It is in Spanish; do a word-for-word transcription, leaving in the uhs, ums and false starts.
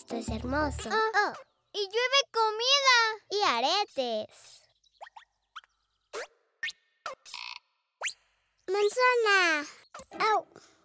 Esto es hermoso. Oh, Oh, ¡Y llueve comida! y aretes. Manzana. Au.